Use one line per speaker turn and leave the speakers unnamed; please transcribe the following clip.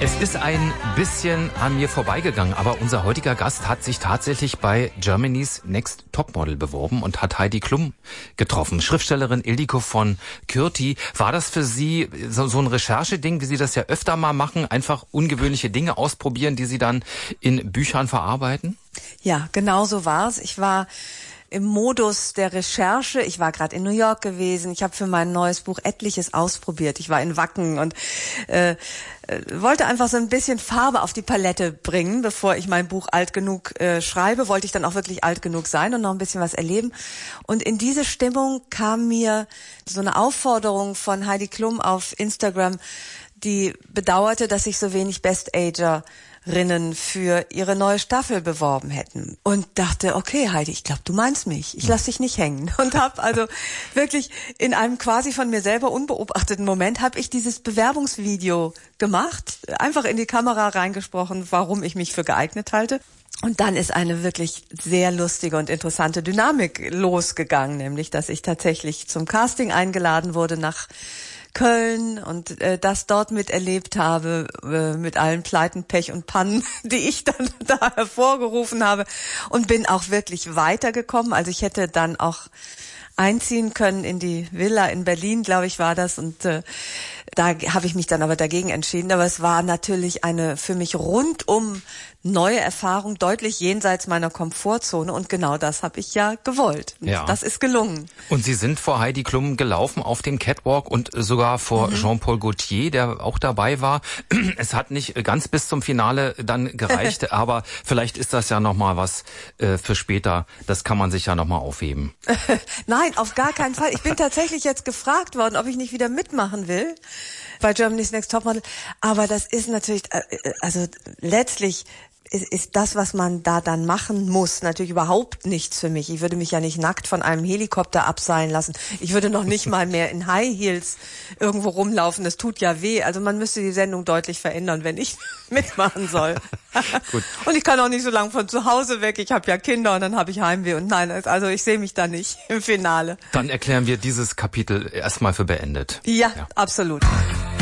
Es ist ein bisschen an mir vorbeigegangen, aber unser heutiger Gast hat sich tatsächlich bei Germany's Next Topmodel beworben und hat Heidi Klum getroffen. Schriftstellerin Ildiko von Kürti. War das für Sie so ein Rechercheding, wie Sie das ja öfter mal machen? Einfach ungewöhnliche Dinge ausprobieren, die Sie dann in Büchern verarbeiten?
Ja, genau so war's. Ich war im Modus der Recherche. Ich war gerade in New York gewesen. Ich habe für mein neues Buch etliches ausprobiert. Ich war in Wacken und wollte einfach so ein bisschen Farbe auf die Palette bringen, bevor ich mein Buch alt genug schreibe. Wollte ich dann auch wirklich alt genug sein und noch ein bisschen was erleben. Und in diese Stimmung kam mir so eine Aufforderung von Heidi Klum auf Instagram, die bedauerte, dass sich so wenig Best-Agerinnen für ihre neue Staffel beworben hätten. Und dachte, okay Heidi, ich glaube, du meinst mich. Ich lass dich nicht hängen. Und habe also wirklich in einem quasi von mir selber unbeobachteten Moment habe ich dieses Bewerbungsvideo gemacht, einfach in die Kamera reingesprochen, warum ich mich für geeignet halte. Und dann ist eine wirklich sehr lustige und interessante Dynamik losgegangen, nämlich, dass ich tatsächlich zum Casting eingeladen wurde nach Köln und das dort miterlebt habe, mit allen Pleiten, Pech und Pannen, die ich dann da hervorgerufen habe, und bin auch wirklich weitergekommen. Also ich hätte dann auch einziehen können in die Villa in Berlin, glaube ich, war das, und da habe ich mich dann aber dagegen entschieden. Aber es war natürlich eine für mich rundum neue Erfahrung, deutlich jenseits meiner Komfortzone, und genau das habe ich ja gewollt. Und das ist gelungen.
Und Sie sind vor Heidi Klum gelaufen auf dem Catwalk und sogar vor Jean-Paul Gaultier, der auch dabei war. Es hat nicht ganz bis zum Finale dann gereicht, aber vielleicht ist das ja nochmal was für später. Das kann man sich ja nochmal aufheben.
Nein, auf gar keinen Fall. Ich bin tatsächlich jetzt gefragt worden, ob ich nicht wieder mitmachen will bei Germany's Next Topmodel. Aber das ist natürlich, also letztlich ist das, was man da dann machen muss, natürlich überhaupt nichts für mich. Ich würde mich ja nicht nackt von einem Helikopter abseilen lassen. Ich würde noch nicht mal mehr in High Heels irgendwo rumlaufen. Das tut ja weh. Also man müsste die Sendung deutlich verändern, wenn ich mitmachen soll. Gut. Und ich kann auch nicht so lange von zu Hause weg. Ich habe ja Kinder und dann habe ich Heimweh. Und nein, also ich sehe mich da nicht im Finale.
Dann erklären wir dieses Kapitel erstmal für beendet.
Ja, absolut.